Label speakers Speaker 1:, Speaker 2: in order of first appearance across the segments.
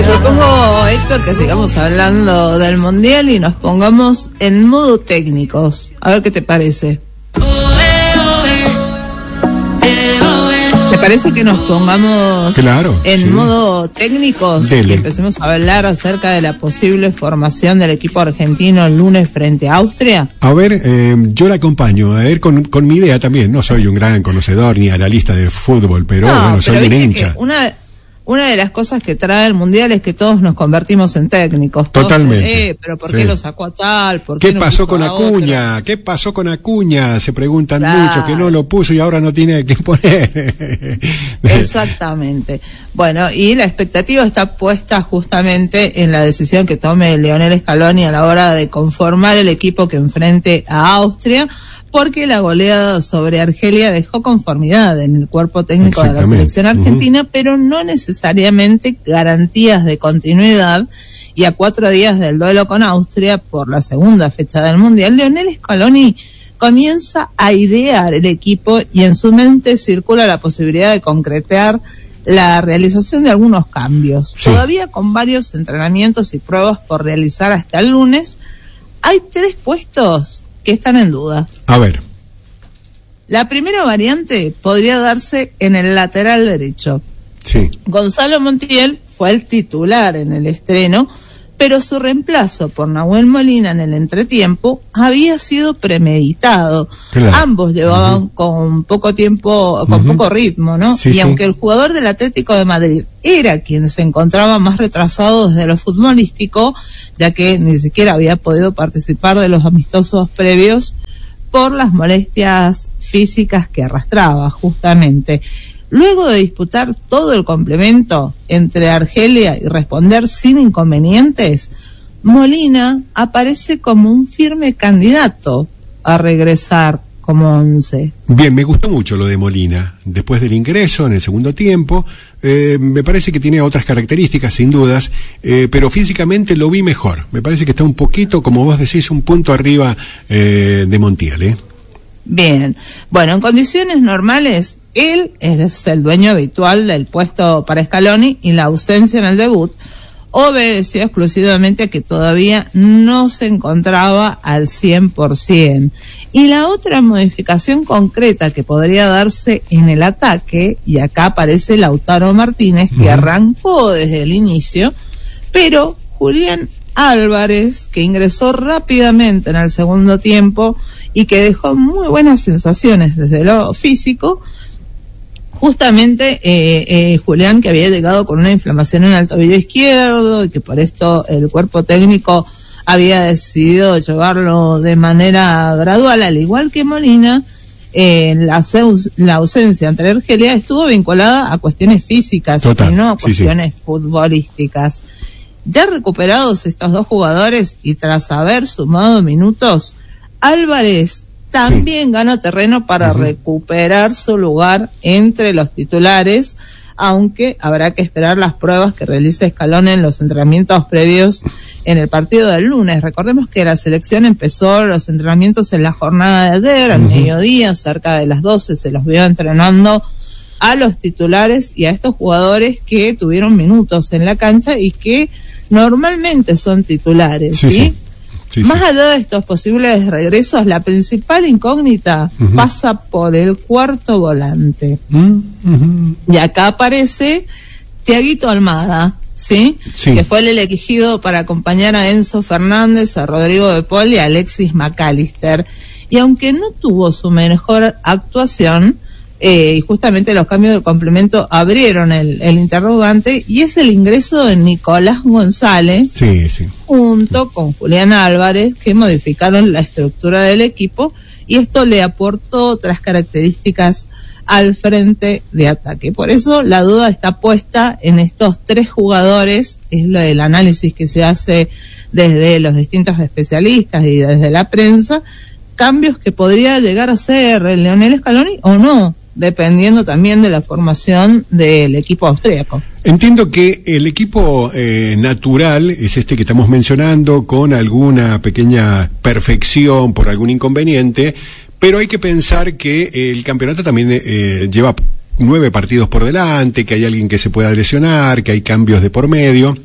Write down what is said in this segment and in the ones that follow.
Speaker 1: propongo, Héctor, que sigamos hablando del Mundial y nos pongamos en modo técnicos. A ver qué te parece. ¿Te parece que nos pongamos en modo técnicos y empecemos a hablar acerca de la posible formación del equipo argentino el lunes frente a Austria?
Speaker 2: A ver, yo la acompaño, a ver, con mi idea también. No soy un gran conocedor ni analista de fútbol, pero bueno, soy un hincha.
Speaker 1: Una de las cosas que trae el Mundial es que todos nos convertimos en técnicos.
Speaker 2: Totalmente.
Speaker 1: Pero ¿por qué lo sacó a tal?
Speaker 2: ¿Qué pasó con Acuña? ¿Qué pasó con Acuña? Se preguntan mucho, que no lo puso y ahora no tiene que poner.
Speaker 1: Exactamente. Bueno, y la expectativa está puesta justamente en la decisión que tome Lionel Scaloni a la hora de conformar el equipo que enfrente a Austria, porque la goleada sobre Argelia dejó conformidad en el cuerpo técnico de la selección argentina, pero no necesariamente garantías de continuidad. Y a 4 días del duelo con Austria por la segunda fecha del Mundial, Lionel Scaloni comienza a idear el equipo y en su mente circula la posibilidad de concretar la realización de algunos cambios. Todavía con varios entrenamientos y pruebas por realizar hasta el lunes, hay 3 puestos que están en duda.
Speaker 2: A ver.
Speaker 1: La primera variante podría darse en el lateral derecho.
Speaker 2: Sí.
Speaker 1: Gonzalo Montiel fue el titular en el estreno, pero su reemplazo por Nahuel Molina en el entretiempo había sido premeditado. Claro. Ambos llevaban con poco tiempo, con poco ritmo, ¿no? Y aunque el jugador del Atlético de Madrid era quien se encontraba más retrasado desde lo futbolístico, ya que ni siquiera había podido participar de los amistosos previos por las molestias físicas que arrastraba, justamente. Luego de disputar todo el complemento entre Argelia y responder sin inconvenientes, Molina aparece como un firme candidato a regresar como 11.
Speaker 2: Bien, me gustó mucho lo de Molina. Después del ingreso en el segundo tiempo, me parece que tiene otras características, sin dudas, pero físicamente lo vi mejor. Me parece que está un poquito, como vos decís, un punto arriba de Montiel,
Speaker 1: Bien, bueno, en condiciones normales, él es el dueño habitual del puesto para Scaloni y la ausencia en el debut obedeció exclusivamente a que todavía no se encontraba al 100%. Y la otra modificación concreta que podría darse en el ataque, y acá aparece Lautaro Martínez, que arrancó desde el inicio, pero Julián Álvarez, que ingresó rápidamente en el segundo tiempo y que dejó muy buenas sensaciones desde lo físico. Justamente Julián, que había llegado con una inflamación en el tobillo izquierdo y que por esto el cuerpo técnico había decidido llevarlo de manera gradual, al igual que Molina, la ausencia ante Argelia estuvo vinculada a cuestiones físicas y no a cuestiones futbolísticas. Ya recuperados estos 2 jugadores y tras haber sumado minutos, Álvarez también gana terreno para recuperar su lugar entre los titulares, aunque habrá que esperar las pruebas que realice Scaloni en los entrenamientos previos en el partido del lunes. Recordemos que la selección empezó los entrenamientos en la jornada de ayer, al mediodía, cerca de las 12, se los vio entrenando a los titulares y a estos jugadores que tuvieron minutos en la cancha y que normalmente son titulares, ¿sí? Más allá de estos posibles regresos, la principal incógnita pasa por el cuarto volante. Y acá aparece Thiaguito Almada, ¿sí? Que fue el elegido para acompañar a Enzo Fernández, a Rodrigo de Paul y a Alexis McAllister. Y aunque no tuvo su mejor actuación, y justamente los cambios de complemento abrieron el interrogante, y es el ingreso de Nicolás González junto con Julián Álvarez, que modificaron la estructura del equipo y esto le aportó otras características al frente de ataque. Por eso la duda está puesta en estos 3 jugadores, es lo del análisis que se hace desde los distintos especialistas y desde la prensa, cambios que podría llegar a hacer Lionel Scaloni o no, dependiendo también de la formación del equipo austríaco.
Speaker 2: Entiendo que el equipo natural es este que estamos mencionando, con alguna pequeña perfección por algún inconveniente, pero hay que pensar que el campeonato también lleva 9 partidos por delante, que hay alguien que se pueda lesionar, que hay cambios de por medio.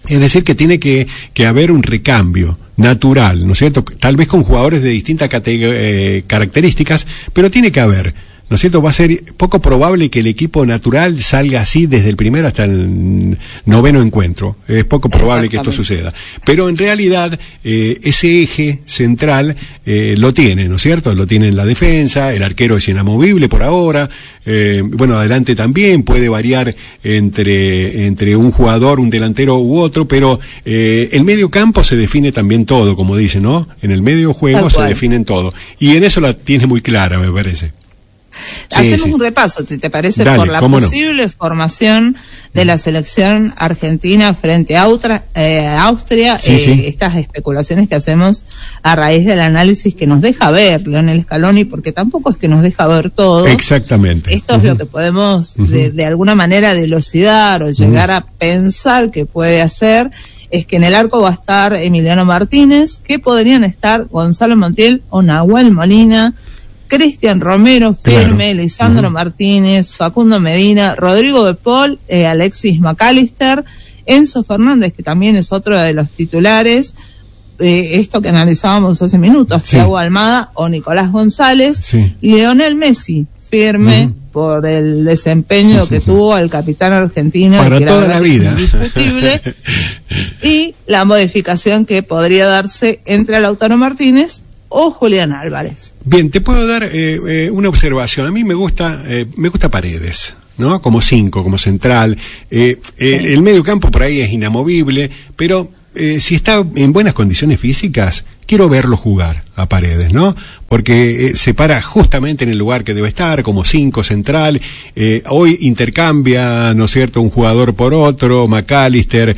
Speaker 2: Es decir, que tiene que haber un recambio natural, ¿no es cierto? Tal vez con jugadores de distintas características, pero tiene que haber, ¿no es cierto? Va a ser poco probable que el equipo natural salga así desde el primero hasta el 9º encuentro. Es poco probable que esto suceda. Pero en realidad, ese eje central lo tiene, ¿no es cierto? Lo tiene en la defensa, el arquero es inamovible por ahora. Bueno, adelante también puede variar entre un jugador, un delantero u otro, pero el medio campo se define también todo, como dice, ¿no? En el medio juego se definen todo. Y en eso la tiene muy clara, me parece.
Speaker 1: Hacemos un repaso, si te parece, por la posible formación de la selección argentina frente a Austria, estas especulaciones que hacemos a raíz del análisis que nos deja ver Lionel Scaloni, porque tampoco es que nos deja ver todo.
Speaker 2: Exactamente.
Speaker 1: Esto es lo que podemos de alguna manera dilucidar o llegar a pensar que puede hacer. Es que en el arco va a estar Emiliano Martínez, que podrían estar Gonzalo Montiel o Nahuel Molina, Cristian Romero, Firme, Lisandro Martínez, Facundo Medina, Rodrigo de Paul, Alexis McAllister, Enzo Fernández, que también es otro de los titulares, esto que analizábamos hace minutos, Thiago Almada o Nicolás González, Lionel Messi, Firme, por el desempeño que tuvo el capitán argentino,
Speaker 2: para
Speaker 1: que
Speaker 2: toda la vida,
Speaker 1: indiscutible, y la modificación que podría darse entre Lautaro Martínez o Julián Álvarez.
Speaker 2: Bien, te puedo dar una observación. A mí me gusta Paredes, ¿no? Como 5, como central. El medio campo por ahí es inamovible, pero si está en buenas condiciones físicas, quiero verlo jugar a Paredes, ¿no? Porque se para justamente en el lugar que debe estar, como 5 central. Hoy intercambia, ¿no es cierto?, un jugador por otro, McAllister,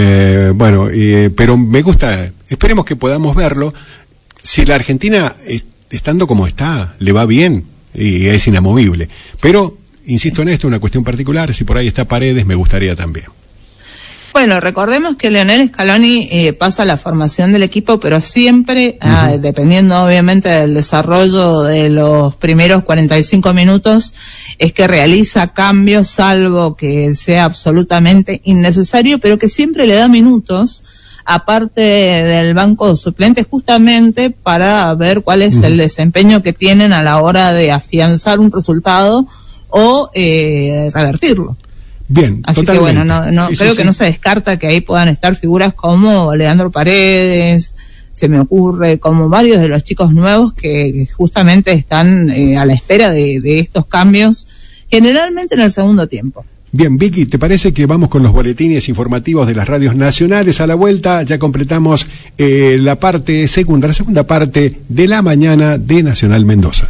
Speaker 2: pero me gusta, esperemos que podamos verlo. Si la Argentina, estando como está, le va bien y es inamovible. Pero, insisto en esto, una cuestión particular, si por ahí está Paredes, me gustaría también.
Speaker 1: Bueno, recordemos que Lionel Scaloni pasa la formación del equipo, pero siempre, dependiendo obviamente del desarrollo de los primeros 45 minutos, es que realiza cambios, salvo que sea absolutamente innecesario, pero que siempre le da minutos aparte del banco de suplentes, justamente para ver cuál es el desempeño que tienen a la hora de afianzar un resultado o revertirlo.
Speaker 2: Bien,
Speaker 1: así
Speaker 2: totalmente.
Speaker 1: Que bueno, creo que no se descarta que ahí puedan estar figuras como Leandro Paredes, se me ocurre, como varios de los chicos nuevos que justamente están a la espera de estos cambios, generalmente en el segundo tiempo.
Speaker 2: Bien, Vicky, ¿te parece que vamos con los boletines informativos de las radios nacionales? A la vuelta ya completamos la segunda parte de la mañana de Nacional Mendoza.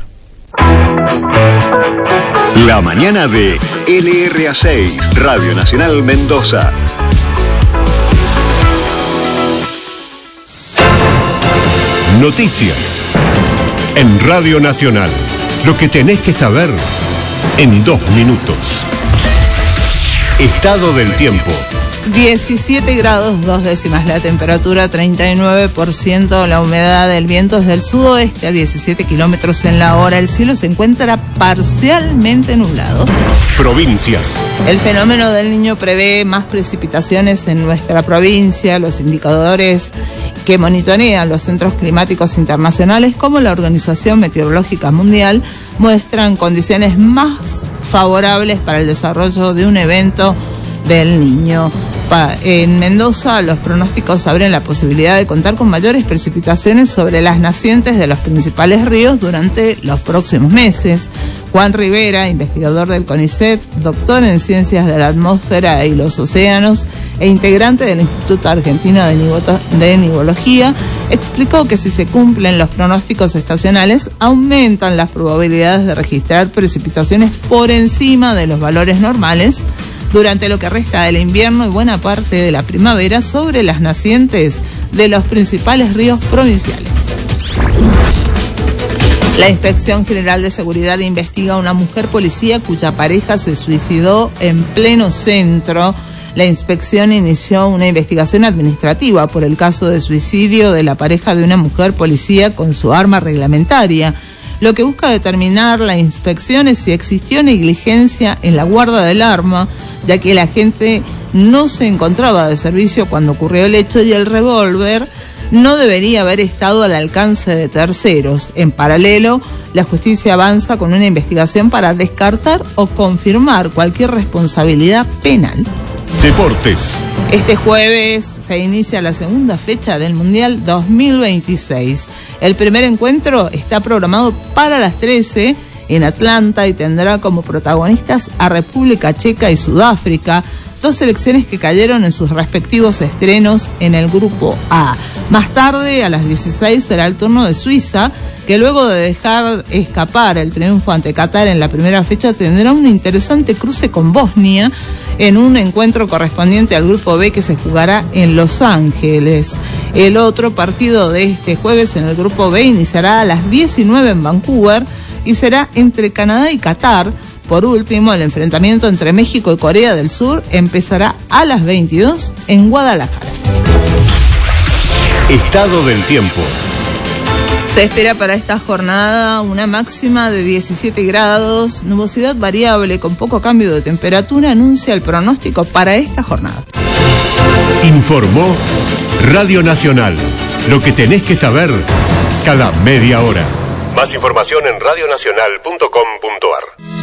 Speaker 3: La mañana de LRA6, Radio Nacional Mendoza. Noticias en Radio Nacional. Lo que tenés que saber en 2 minutos. Estado del tiempo.
Speaker 1: 17 grados 2 décimas la temperatura, 39% la humedad, del viento es del sudoeste a 17 kilómetros en la hora. El cielo se encuentra parcialmente nublado.
Speaker 3: Provincias.
Speaker 1: El fenómeno del Niño prevé más precipitaciones en nuestra provincia. Los indicadores que monitorean los centros climáticos internacionales, como la Organización Meteorológica Mundial, muestran condiciones más favorables para el desarrollo de un evento del Niño. En Mendoza, los pronósticos abren la posibilidad de contar con mayores precipitaciones sobre las nacientes de los principales ríos durante los próximos meses. Juan Rivera, investigador del CONICET, doctor en Ciencias de la Atmósfera y los Océanos e integrante del Instituto Argentino de Nivología, explicó que si se cumplen los pronósticos estacionales, aumentan las probabilidades de registrar precipitaciones por encima de los valores normales durante lo que resta del invierno y buena parte de la primavera sobre las nacientes de los principales ríos provinciales. La Inspección General de Seguridad investiga a una mujer policía cuya pareja se suicidó en pleno centro. La inspección inició una investigación administrativa por el caso de suicidio de la pareja de una mujer policía con su arma reglamentaria. Lo que busca determinar la inspección es si existió negligencia en la guarda del arma, ya que el agente no se encontraba de servicio cuando ocurrió el hecho y el revólver no debería haber estado al alcance de terceros. En paralelo, la justicia avanza con una investigación para descartar o confirmar cualquier responsabilidad penal.
Speaker 3: Deportes.
Speaker 1: Este jueves se inicia la segunda fecha del Mundial 2026. El primer encuentro está programado para las 13 en Atlanta y tendrá como protagonistas a República Checa y Sudáfrica, dos selecciones que cayeron en sus respectivos estrenos en el grupo A. Más tarde, a las 16, será el turno de Suiza, que luego de dejar escapar el triunfo ante Qatar en la primera fecha, tendrá un interesante cruce con Bosnia en un encuentro correspondiente al grupo B que se jugará en Los Ángeles. El otro partido de este jueves en el grupo B iniciará a las 19 en Vancouver y será entre Canadá y Qatar. Por último, el enfrentamiento entre México y Corea del Sur empezará a las 22 en Guadalajara.
Speaker 3: Estado del tiempo.
Speaker 1: Se espera para esta jornada una máxima de 17 grados, nubosidad variable con poco cambio de temperatura, anuncia el pronóstico para esta jornada.
Speaker 3: Informó Radio Nacional. Lo que tenés que saber cada media hora. Más información en radionacional.com.ar.